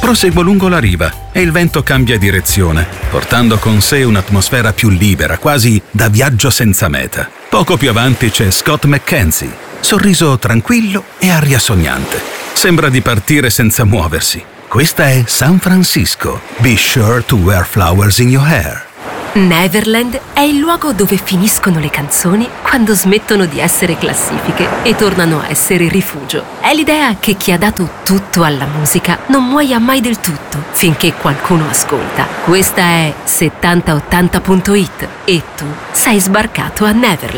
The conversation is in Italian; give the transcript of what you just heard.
Proseguo lungo la riva e il vento cambia direzione, portando con sé un'atmosfera più libera, quasi da viaggio senza meta. Poco più avanti c'è Scott McKenzie, sorriso tranquillo e aria sognante. Sembra di partire senza muoversi. Questa è San Francisco. Be sure to wear flowers in your hair. Neverland è il luogo dove finiscono le canzoni quando smettono di essere classifiche e tornano a essere rifugio. È l'idea che chi ha dato tutto alla musica non muoia mai del tutto finché qualcuno ascolta. Questa è 7080.it e tu sei sbarcato a Neverland.